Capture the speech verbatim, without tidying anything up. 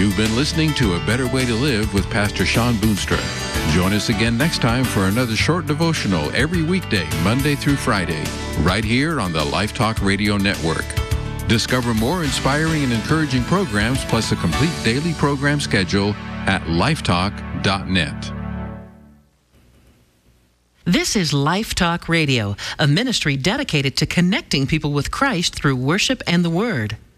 You've been listening to A Better Way to Live with Pastor Sean Boonstra. Join us again next time for another short devotional every weekday, Monday through Friday, right here on the Life Talk Radio Network. Discover more inspiring and encouraging programs plus a complete daily program schedule at lifetalk dot net. This is Life Talk Radio, a ministry dedicated to connecting people with Christ through worship and the Word.